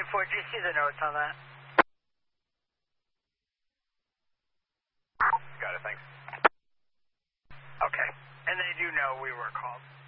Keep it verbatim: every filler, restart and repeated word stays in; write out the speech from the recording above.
four, do you see the notes on that? Got it, thanks. Okay. And they do know we were called.